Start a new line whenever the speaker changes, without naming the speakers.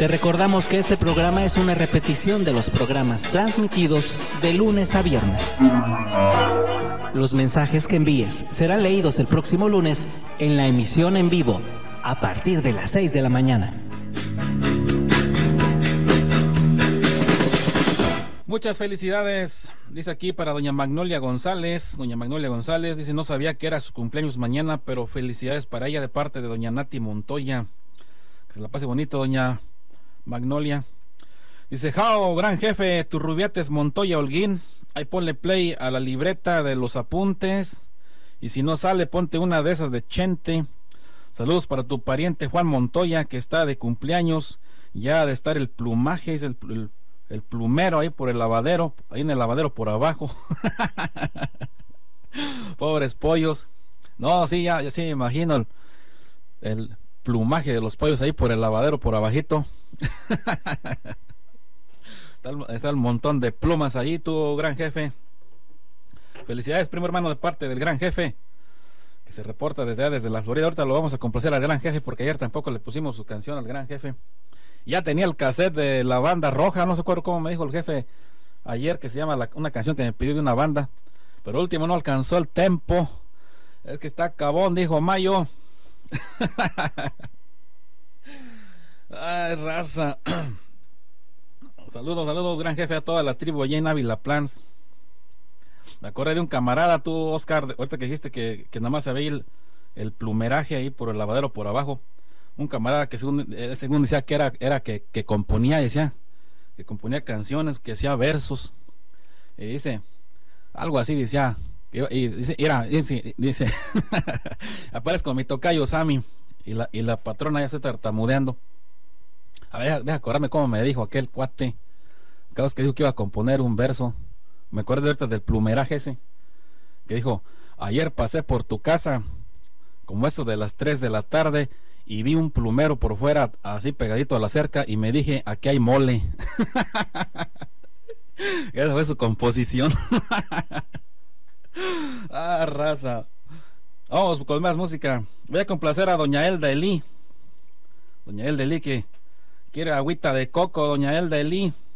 Te recordamos que este programa es una repetición de los programas transmitidos de lunes a viernes. Los mensajes que envíes serán leídos el próximo lunes en la emisión en vivo a partir de las 6 de la mañana.
Muchas felicidades, dice aquí para doña Magnolia González. Doña Magnolia González dice: no sabía que era su cumpleaños mañana, pero felicidades para ella de parte de doña Nati Montoya. Que se la pase bonito, doña Magnolia. Dice: Jao, gran jefe, tu rubiates Montoya Holguín. Ahí ponle play a la libreta de los apuntes. Y si no sale, ponte una de esas de Chente. Saludos para tu pariente Juan Montoya, que está de cumpleaños. Ya ha de estar el plumaje, es el plumero ahí por el lavadero, ahí en el lavadero por abajo. Pobres pollos. No, sí, ya sí me imagino el plumaje de los pollos ahí por el lavadero por abajito. Está el montón de plumas allí, tu gran jefe. Felicidades, primo hermano, de parte del gran jefe, que se reporta desde la Florida. Ahorita lo vamos a complacer al gran jefe, porque ayer tampoco le pusimos su canción al gran jefe. Ya tenía el cassette de la banda roja, no se acuerdo cómo me dijo el jefe ayer, que se llama una canción que me pidió de una banda, pero último no alcanzó el tempo. Es que está cabón, dijo Mayo. Ay, raza. Saludos, gran jefe, a toda la tribu allá en Ávila Plans. Me acordé de un camarada, tú, Oscar, ahorita que dijiste que nada más se veía el plumeraje ahí por el lavadero por abajo. Un camarada que según decía que era que componía, decía que componía canciones, que hacía versos, y dice algo así, decía, y dice aparezco con mi tocayo Sammy, y la patrona ya está tartamudeando. A ver, deja acordarme cómo me dijo aquel cuate, cada vez que dijo que iba a componer un verso. Me acuerdo ahorita del plumeraje ese, que dijo: ayer pasé por tu casa como eso de las 3 de la tarde y vi un plumero por fuera así pegadito a la cerca y me dije: aquí hay mole. Esa fue su composición. Ah, raza. Vamos con más música. Voy a complacer a doña Elda Elí. Doña Elda Elí, que quiere agüita de coco, doña Elda Elí.